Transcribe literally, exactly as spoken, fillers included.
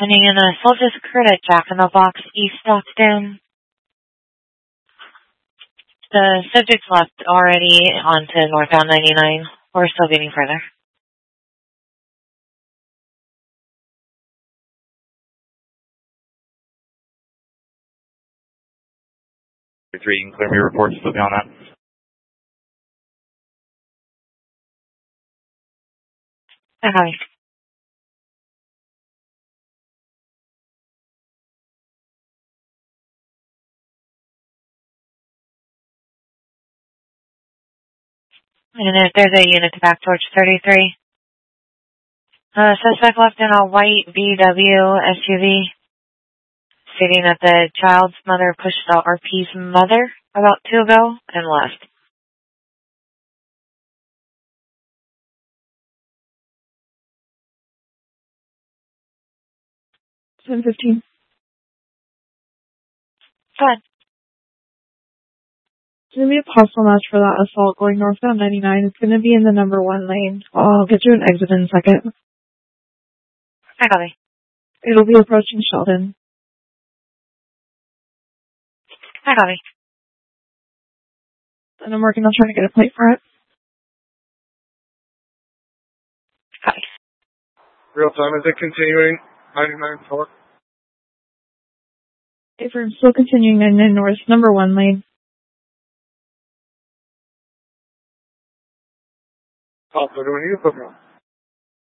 happening in a Soldiers Credit Jack in the Box East Stockton. The subject's left already onto northbound ninety-nine. We're still getting further. Three, you can clear me reports to be on that. Okay. And if there's a unit to back towards thirty-three. Uh, suspect left in a white V W S U V, stating that the child's mother pushed the R P's mother about two ago and left. ten fifteen. Go ahead. It's going to be a possible match for that assault going northbound ninety-nine. It's going to be in the number one lane. I'll get you an exit in a second. I copy. It'll be approaching Sheldon. I copy. And I'm working on trying to get a plate for it. Copy. Real time, is it continuing? ninety-nine four. Affirm, still continuing ninety-nine north, number one lane. Papa, do we need to put